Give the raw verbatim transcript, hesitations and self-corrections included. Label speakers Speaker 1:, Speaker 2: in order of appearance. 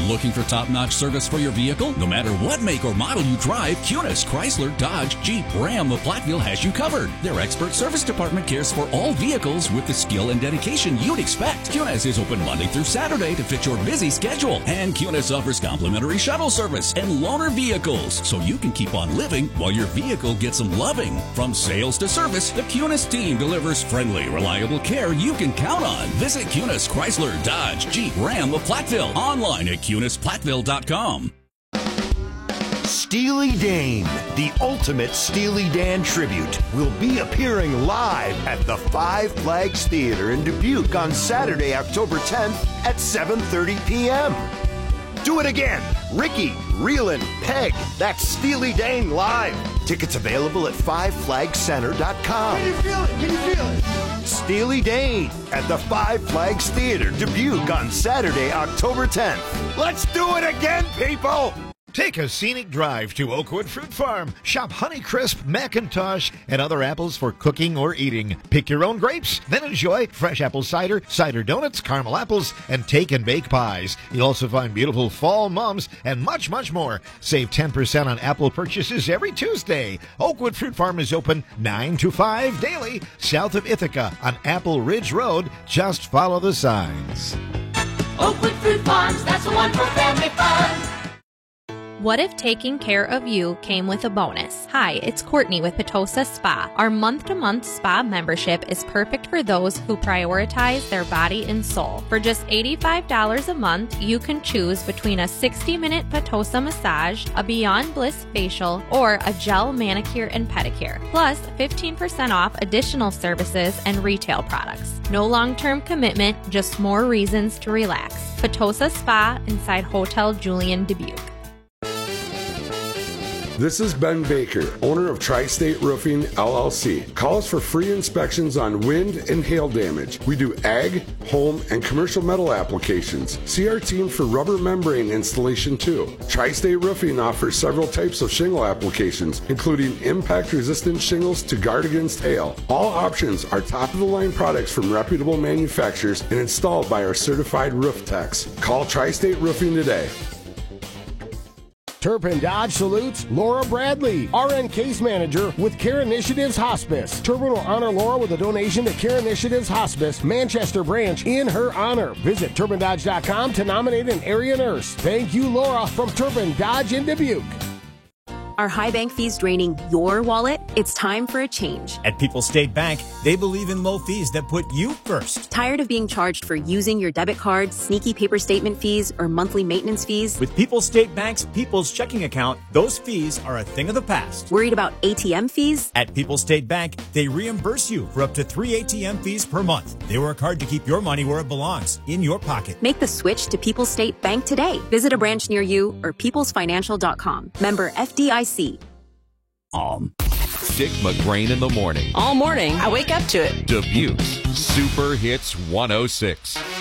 Speaker 1: Looking for top-notch service for your vehicle? No matter what make or model you drive, Kunis, Chrysler, Dodge, Jeep, Ram of Platteville has you covered. Their expert service department cares for all vehicles with the skill and dedication you'd expect. Kunis is open Monday through Saturday to fit your busy schedule. And Kunis offers complimentary shuttle service and loaner vehicles, so you can keep on living while your vehicle gets some loving. From sales to service, the Kunis team delivers friendly, reliable care you can count on. Visit Kunis, Chrysler, Dodge, Jeep, Ram of Platteville. Online at kunis platteville dot com.
Speaker 2: Steely Dan, the ultimate Steely Dan tribute, will be appearing live at the Five Flags Theater in Dubuque on Saturday, October tenth at seven thirty p.m. Do it again. Ricky, Reelin, Peg. That's Steely Dan live. Tickets available at five flag center dot com.
Speaker 3: Can you feel it? Can you feel it?
Speaker 2: Steely Dan at the Five Flags Theater, Dubuque on Saturday, October tenth. Let's do it again, people!
Speaker 4: Take a scenic drive to Oakwood Fruit Farm. Shop Honeycrisp, McIntosh, and other apples for cooking or eating. Pick your own grapes, then enjoy fresh apple cider, cider donuts, caramel apples, and take and bake pies. You'll also find beautiful fall mums and much, much more. Save ten percent on apple purchases every Tuesday. Oakwood Fruit Farm is open nine to five daily, south of Ithaca on Apple Ridge Road. Just follow the signs.
Speaker 5: Oakwood Fruit Farms, that's the one for family fun.
Speaker 6: What if taking care of you came with a bonus? Hi, it's Courtney with Petosa Spa. Our month-to-month spa membership is perfect for those who prioritize their body and soul. For just eighty-five dollars a month, you can choose between a sixty-minute Petosa massage, a Beyond Bliss facial, or a gel manicure and pedicure. Plus, fifteen percent off additional services and retail products. No long-term commitment, just more reasons to relax. Petosa Spa inside Hotel Julian Dubuque.
Speaker 7: This is Ben Baker, owner of Tri-State Roofing, L L C. Call us for free inspections on wind and hail damage. We do ag, home, and commercial metal applications. See our team for rubber membrane installation too. Tri-State Roofing offers several types of shingle applications, including impact-resistant shingles to guard against hail. All options are top-of-the-line products from reputable manufacturers and installed by our certified roof techs. Call Tri-State Roofing today.
Speaker 8: Turpin Dodge salutes Laura Bradley, R N Case Manager with Care Initiatives Hospice. Turpin will honor Laura with a donation to Care Initiatives Hospice, Manchester branch, in her honor. Visit turpin dodge dot com to nominate an area nurse. Thank you, Laura, from Turpin Dodge in Dubuque.
Speaker 9: Are high bank fees draining your wallet? It's time for a change.
Speaker 10: At People's State Bank, they believe in low fees that put you first.
Speaker 9: Tired of being charged for using your debit card, sneaky paper statement fees, or monthly maintenance fees?
Speaker 10: With People's State Bank's People's Checking Account, those fees are a thing of the past.
Speaker 9: Worried about A T M fees?
Speaker 10: At People's State Bank, they reimburse you for up to three A T M fees per month. They work hard to keep your money where it belongs, in your pocket.
Speaker 9: Make the switch to People's State Bank today. Visit a branch near you or peoples financial dot com. Member F D I C.
Speaker 11: Um, Dick McGrain in the morning.
Speaker 12: All morning, I wake up to it.
Speaker 11: Dubuque's Super Hits one oh six.